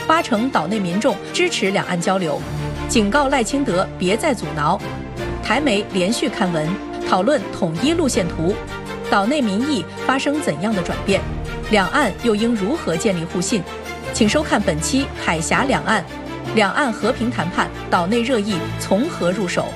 80%岛内民众支持两岸交流，警告赖清德别再阻挠。台媒连续刊文讨论统一路线图，岛内民意发生怎样的转变？两岸又应如何建立互信？请收看本期《海峡两岸》，两岸和平谈判，岛内热议从何入手？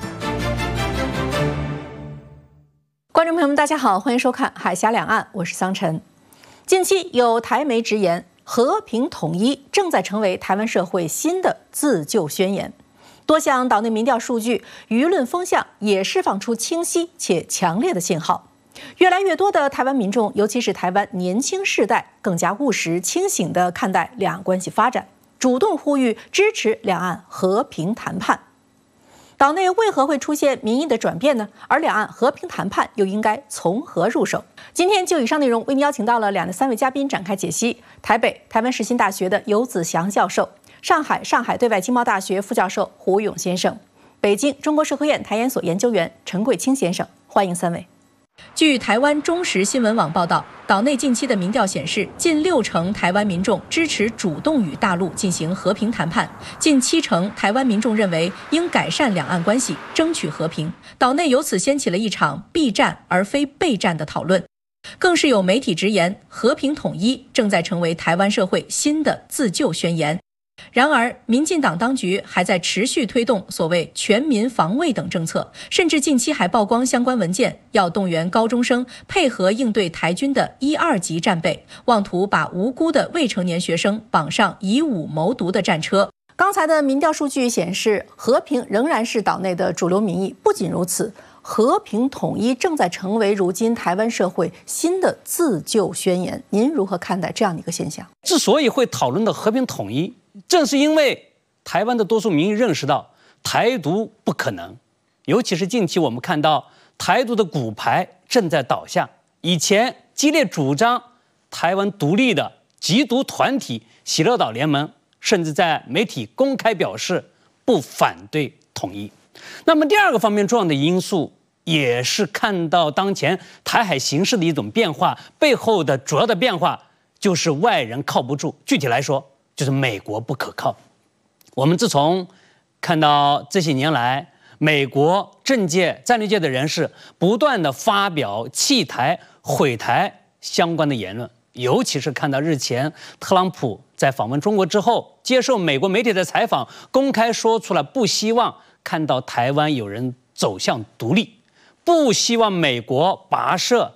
观众朋友们，大家好，欢迎收看《海峡两岸》，我是桑晨。近期有台媒直言，和平统一正在成为台湾社会新的自救宣言。多项岛内民调数据、舆论风向也释放出清晰且强烈的信号。越来越多的台湾民众，尤其是台湾年轻世代，更加务实清醒地看待两岸关系发展，主动呼吁支持两岸和平谈判。岛内为何会出现民意的转变呢？而两岸和平谈判又应该从何入手？今天就以上内容为您邀请到了两岸3位嘉宾展开解析：台北台湾世新大学的游子祥教授，上海对外经贸大学副教授胡勇先生，北京中国社科院台研所研究员陈桂清先生，欢迎3位。据台湾中时新闻网报道，岛内近期的民调显示，近60%台湾民众支持主动与大陆进行和平谈判，近70%台湾民众认为应改善两岸关系，争取和平。岛内由此掀起了一场避战而非备战的讨论，更是有媒体直言，和平统一正在成为台湾社会新的自救宣言。然而，民进党当局还在持续推动所谓全民防卫等政策，甚至近期还曝光相关文件，要动员高中生配合应对台军的1、2级战备，妄图把无辜的未成年学生绑上以武谋独的战车。刚才的民调数据显示，和平仍然是岛内的主流民意。不仅如此，和平统一正在成为如今台湾社会新的自救宣言。您如何看待这样的一个现象？ 之所以会讨论到和平统一，正是因为台湾的多数民意认识到台独不可能，尤其是近期我们看到台独的骨牌正在倒下。以前激烈主张台湾独立的极独团体喜乐岛联盟，甚至在媒体公开表示不反对统一。那么第二个方面重要的因素，也是看到当前台海形势的一种变化，背后的主要的变化就是外人靠不住。具体来说，就是美国不可靠。我们自从看到这些年来，美国政界、战略界的人士不断的发表弃台、毁台相关的言论，尤其是看到日前特朗普在访问中国之后，接受美国媒体的采访，公开说出了不希望看到台湾有人走向独立，不希望美国跋涉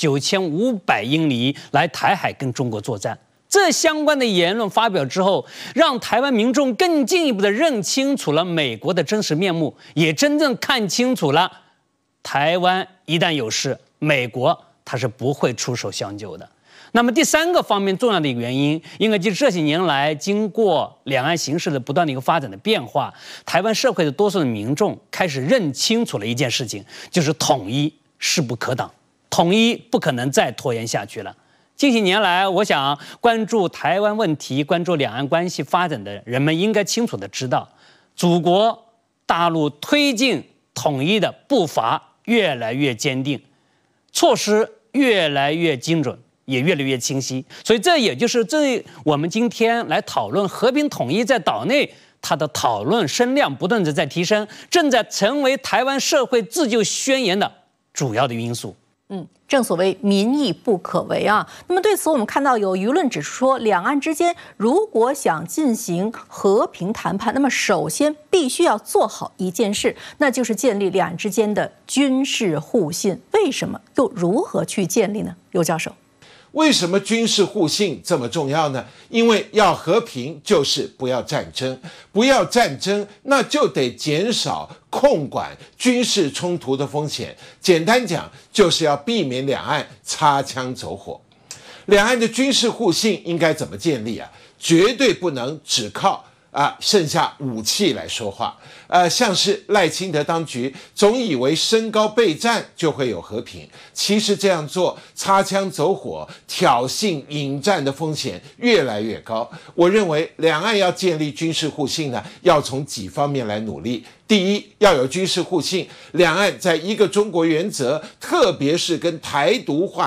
9500英里来台海跟中国作战。这相关的言论发表之后，让台湾民众更进一步的认清楚了美国的真实面目，也真正看清楚了台湾一旦有事，美国它是不会出手相救的。那么第三个方面重要的一个原因，应该就是这些年来经过两岸形势的不断的一个发展的变化，台湾社会的多数的民众开始认清楚了一件事情，就是统一势不可挡，统一不可能再拖延下去了。近些年来，我想关注台湾问题、关注两岸关系发展的人们应该清楚地知道，祖国大陆推进统一的步伐越来越坚定，措施越来越精准，也越来越清晰。所以这也就是我们今天来讨论和平统一在岛内，它的讨论声量不断地在提升，正在成为台湾社会自救宣言的主要的因素。 正所谓民意不可违啊。那么对此，我们看到有舆论指出说，两岸之间如果想进行和平谈判，那么首先必须要做好一件事，那就是建立两岸之间的军事互信。为什么？又如何去建立呢？尤教授。 为什么军事互信这么重要呢？因为要和平就是不要战争，不要战争，那就得减少控管军事冲突的风险。简单讲，就是要避免两岸擦枪走火。两岸的军事互信应该怎么建立啊？绝对不能只靠剩下武器来说话。像是赖清德当局总以为升高备战就会有和平，其实这样做擦枪走火、挑衅引战的风险越来越高。我认为两岸要建立军事互信呢，要从几方面来努力。第一，要有军事互信，两岸在一个中国原则，特别是跟台独化